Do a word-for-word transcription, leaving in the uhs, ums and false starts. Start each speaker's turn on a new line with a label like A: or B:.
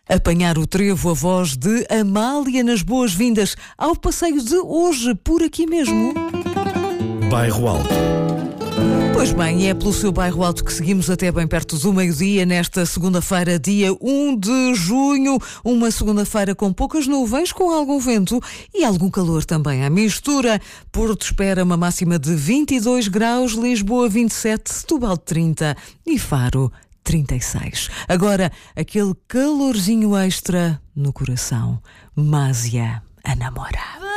A: Apanhar o trevo, a voz de Amália nas boas-vindas ao passeio de hoje, por aqui mesmo.
B: Bairro Alto.
A: Pois bem, é pelo seu Bairro Alto que seguimos até bem perto do meio-dia, nesta segunda-feira, dia um de junho. Uma segunda-feira com poucas nuvens, com algum vento e algum calor também à mistura. Porto espera uma máxima de vinte e dois graus, Lisboa vinte e sete, Setúbal trinta e Faro trinta e seis. Agora, aquele calorzinho extra no coração. Másia, a namora.